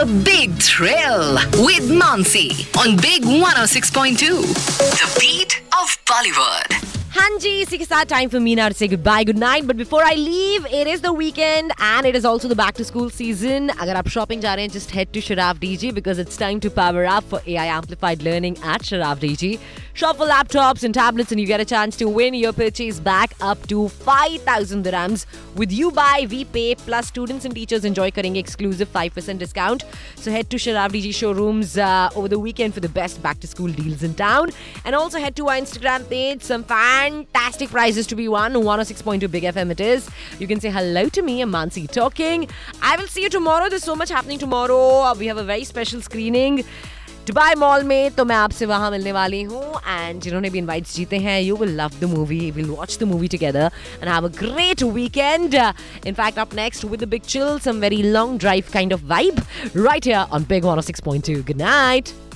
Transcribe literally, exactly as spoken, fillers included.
The Big Thrill with Mansi on Big one oh six point two. The beat of Bollywood. हाँ जी, इसी के साथ time for me now to say goodbye, good night. But before I leave, it is the weekend and it is also the back to school season. अगर आप shopping जा रहे हैं, just head to Sharaf D G because it's time to power up for A I amplified learning at Sharaf D G. Shop for laptops and tablets and you get a chance to win your purchase back up to five thousand dirhams. With You Buy, We Pay plus students and teachers enjoy करेंगे exclusive five percent discount. So head to Sharaf D G showrooms uh, over the weekend for the best back to school deals in town. And also head to our Instagram page. Some fantastic prizes to be won. one oh six point two Big F M it is. You can say hello to me. I'm Mansi talking. I will see you tomorrow. There's so much happening tomorrow. We have a very special screening. Dubai mall में तो मैं आपसे वहाँ मिलने वाली हूँ and जिन्होंने भी इनवाइट्स जीते हैं you will love the movie will watch the movie together and have a great weekend in fact up next with the big chill some very long drive kind of vibe right here on big one oh six point two. Good night.